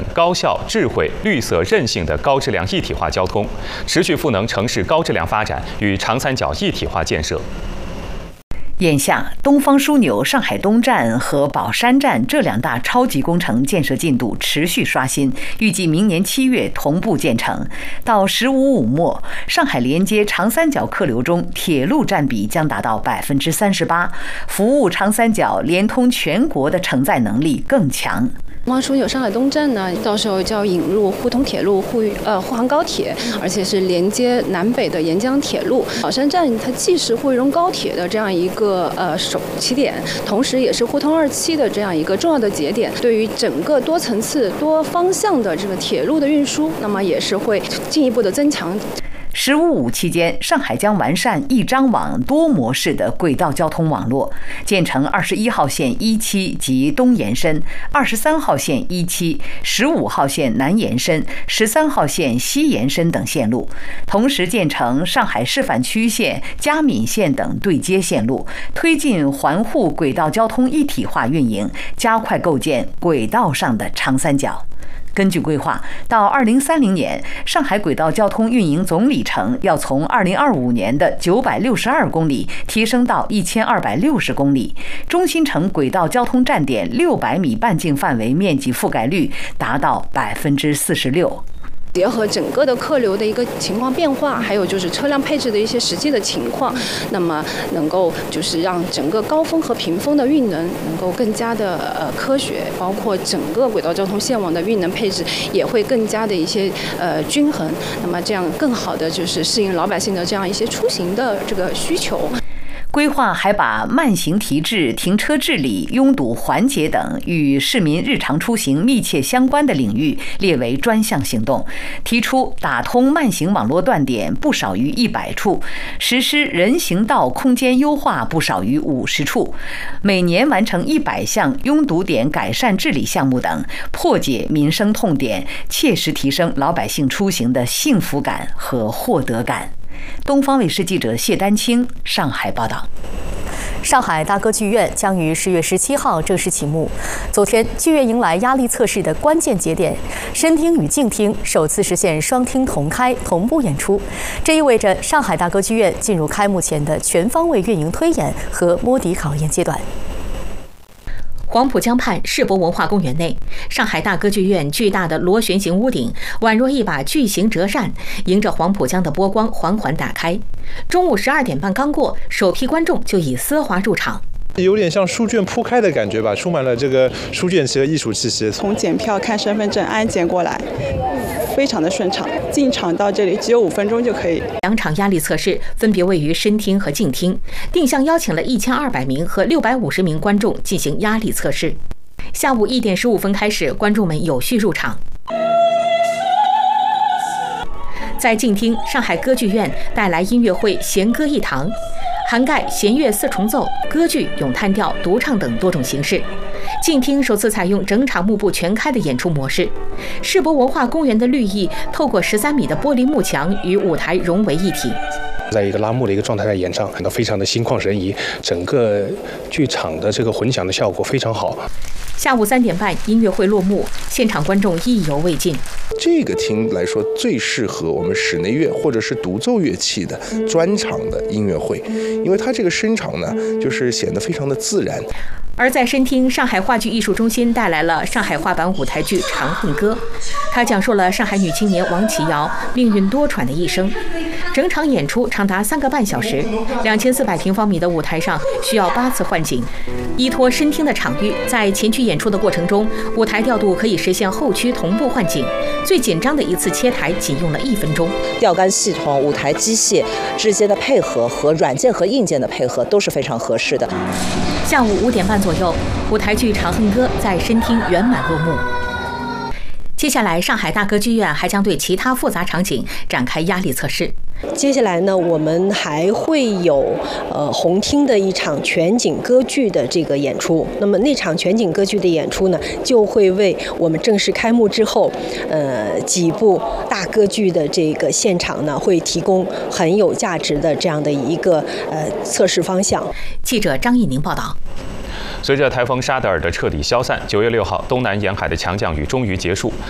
高效、智慧、绿色、韧性的高质量一体化交通，持续赋能城市高质量发展与长三角一体化建设。 眼下，东方枢纽上海东站和宝山站这两大超级工程建设进度持续刷新，预计明年7月同步建成。到“15+5”末，上海连接长三角客流中，铁路占比将达到38%，服务长三角连通全国的承载能力更强。 东方枢纽上海东站呢，到时候就要引入沪通铁路、沪杭高铁，而且是连接南北的沿江铁路。宝山站它既是沪渝蓉高铁的这样一个首起点，同时也是沪通2期的这样一个重要的节点。对于整个多层次、多方向的这个铁路的运输，那么也是会进一步的增强。 “15+5”期间，上海将完善一张网多模式的轨道交通网络，建成21号线1期及东延伸、23号线1期、15号线南延伸、13号线西延伸等线路，同时建成上海示范区线、嘉闵线等对接线路，推进环沪轨道交通一体化运营，加快构建轨道上的长三角。根据规划，到2030年，上海轨道交通运营总里程要从2025年的962公里提升到1260公里，中心城轨道交通站点600米半径范围面积覆盖率达到46%。 结合整个的客流的一个情况变化，还有就是车辆配置的一些实际的情况，那么能够就是让整个高峰和平峰的运能能够更加的科学，包括整个轨道交通线网的运能配置也会更加的一些均衡，那么这样更好的就是适应老百姓的这样一些出行的这个需求。 规划还把慢行提质、停车治理、拥堵缓解等与市民日常出行密切相关的领域列为专项行动，提出打通慢行网络断点不少于100处，实施人行道空间优化不少于50处，每年完成100项拥堵点改善治理项目等，破解民生痛点，切实提升老百姓出行的幸福感和获得感。东方卫视记者谢丹青上海报道。 上海大歌剧院将于10月17号正式启幕。昨天，剧院迎来压力测试的关键节点，深厅与静厅首次实现双厅同开、同步演出。这意味着上海大歌剧院进入开幕前的全方位运营推演和摸底考验阶段。 黄浦江畔世博文化公园内，上海大歌剧院巨大的螺旋形屋顶宛若一把巨型折扇，迎着黄浦江的波光缓缓打开。中午12点半刚过，首批观众就以丝滑入场。 有点像书卷铺开的感觉吧，充满了这个书卷气和艺术气息。 从检票、看身份证安检过来，非常的顺畅。进场到这里只有5分钟就可以。 2场压力测试分别位于深厅和静厅，定向邀请了1200名和650名观众进行压力测试。下午1点15分开始，观众们有序入场。在静厅，上海歌剧院带来音乐会《弦歌一堂》，涵盖弦乐4重奏、歌剧、咏叹调、独唱等多种形式。静厅首次采用整场幕布全开的演出模式，世博文化公园的绿意透过13米的玻璃幕墙与舞台融为一体。 在一个拉幕的一个状态下演唱，感到非常的心旷神怡，整个剧场的这个混响的效果非常好。 下午3点半，音乐会落幕，现场观众意犹未尽。 这个厅来说，最适合我们室内乐或者是独奏乐器的专场的音乐会，因为它这个声场呢，就是显得非常的自然。 而在深厅，上海话剧艺术中心带来了上海话版舞台剧《长恨歌》，它讲述了上海女青年王琦瑶命运多舛的一生。整场演出长达3个半小时，2400平方米的舞台上需要8次换景。依托深厅的场域，在前区演出的过程中，舞台调度可以实现后区同步换景。最紧张的一次切台仅用了1分钟。 吊杆系统、舞台机械之间的配合和软件和硬件的配合都是非常合适的。 下午5点半左右，舞台剧《长恨歌》在深厅圆满落幕。接下来，上海大歌剧院还将对其他复杂场景展开压力测试。 接下来呢，我们还会有红厅的一场全景歌剧的这个演出。那么那场全景歌剧的演出呢，就会为我们正式开幕之后，几部大歌剧的这个现场呢，会提供很有价值的这样的一个测试方向。 记者张艺宁报道。 随着台风沙德尔的彻底消散，9月6号，东南沿海的强降雨终于结束。